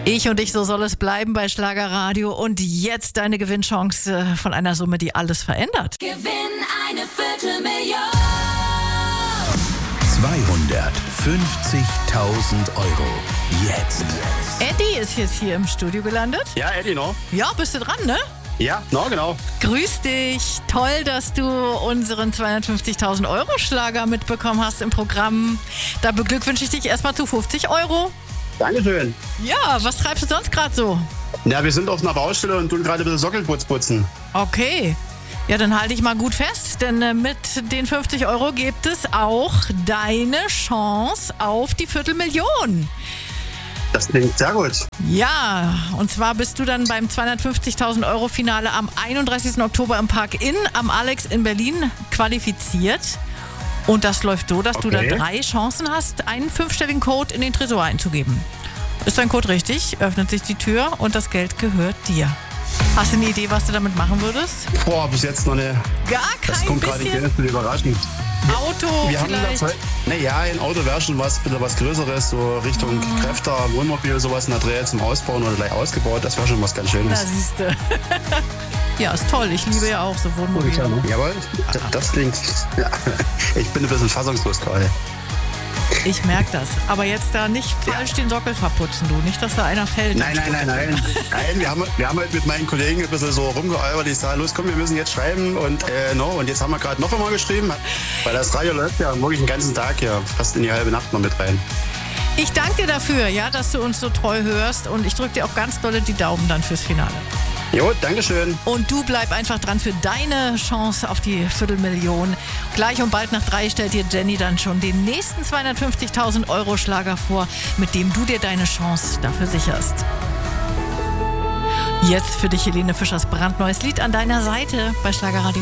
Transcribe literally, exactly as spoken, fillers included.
Ich und ich, so soll es bleiben bei Schlagerradio. Und jetzt deine Gewinnchance von einer Summe, die alles verändert. Gewinn eine Viertelmillion. zweihundertfünfzigtausend Euro. Jetzt. Eddie ist jetzt hier im Studio gelandet. Ja, Eddie, no? Ja, bist du dran, ne? Ja, no, genau. Grüß dich. Toll, dass du unseren zweihundertfünfzigtausend Euro Schlager mitbekommen hast im Programm. Da beglückwünsche ich dich erstmal zu fünfzig Euro. Dankeschön. Ja, was treibst du sonst gerade so? Ja, wir sind auf einer Baustelle und tun gerade ein bisschen Sockelputz putzen. Okay. Ja, dann halte ich mal gut fest, denn äh, mit den fünfzig Euro gibt es auch deine Chance auf die Viertelmillion. Das klingt sehr gut. Ja, und zwar bist du dann beim zweihundertfünfzigtausend Euro Finale am einunddreißigsten Oktober im Park Inn am Alex in Berlin qualifiziert. Und das läuft so, dass Okay. du da drei Chancen hast, einen fünfstelligen Code in den Tresor einzugeben. Ist dein Code richtig, öffnet sich die Tür und das Geld gehört dir. Hast du eine Idee, was du damit machen würdest? Boah, bis jetzt noch eine. Gar Das kein kommt gerade bisschen nicht überraschend. Auto Wir haben vielleicht? das. Naja, ein Auto wäre schon was, bisschen was Größeres, so Richtung Mhm. Kräfter, Wohnmobil, sowas in der Dreh zum Ausbauen oder gleich ausgebaut. Das wäre schon was ganz Na, Schönes. siehste. Ja, ist toll. Ich liebe ja auch so Wohnmobile. Jawohl, das, das klingt. Ja, ich bin ein bisschen fassungslos gerade. Ich merke das. Aber jetzt da nicht falsch den Sockel verputzen, du. Nicht, dass da einer fällt. Nein, nein, nein, nein. Nein, wir haben, wir haben halt mit meinen Kollegen ein bisschen so rumgealbert. Ich sage, los komm, wir müssen jetzt schreiben. Und äh, no, und jetzt haben wir gerade noch einmal geschrieben, weil das Radio läuft ja wirklich den ganzen Tag hier, fast in die halbe Nacht noch mit rein. Ich danke dir dafür, ja, dass du uns so treu hörst. Und ich drücke dir auch ganz dolle die Daumen dann fürs Finale. Jo, Dankeschön. Und du bleib einfach dran für deine Chance auf die Viertelmillion. Gleich und bald nach drei stellt dir Jenny dann schon den nächsten zweihundertfünfzigtausend Euro Schlager vor, mit dem du dir deine Chance dafür sicherst. Jetzt für dich Helene Fischers brandneues Lied an deiner Seite bei Schlagerradio.